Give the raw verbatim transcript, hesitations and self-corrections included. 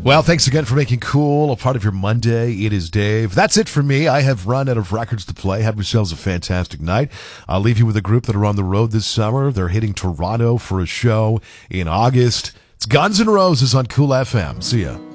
Well, thanks again for making Cool a part of your Monday. It is Dave. That's it for me. I have run out of records to play. Have yourselves a fantastic night. I'll leave you with a group that are on the road this summer. They're hitting Toronto for a show in August. It's Guns N' Roses on Cool F M. See ya.